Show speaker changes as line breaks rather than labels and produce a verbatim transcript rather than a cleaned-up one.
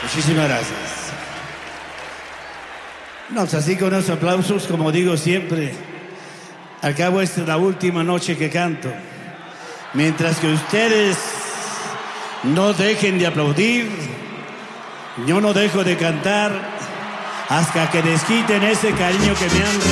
Muchísimas gracias. No, pues así con los aplausos, como digo siempre, al cabo esta es la última noche que canto. Mientras que ustedes no dejen de aplaudir, yo no dejo de cantar hasta que les quiten ese cariño que me han